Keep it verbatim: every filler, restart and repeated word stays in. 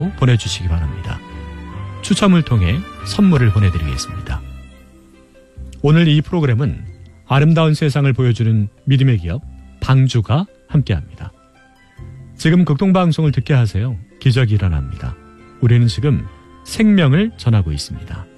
보내주시기 바랍니다. 추첨을 통해 선물을 보내드리겠습니다. 오늘 이 프로그램은 아름다운 세상을 보여주는 믿음의 기업 방주가 함께합니다. 지금 극동방송을 듣게 하세요. 기적이 일어납니다. 우리는 지금 생명을 전하고 있습니다.